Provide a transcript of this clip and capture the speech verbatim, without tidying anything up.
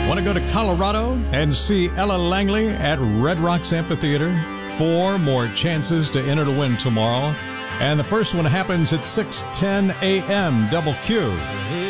Want to go to Colorado and see Ella Langley at Red Rocks Amphitheater? Four more chances to enter to win tomorrow. And the first one happens at six ten a.m. Double Q.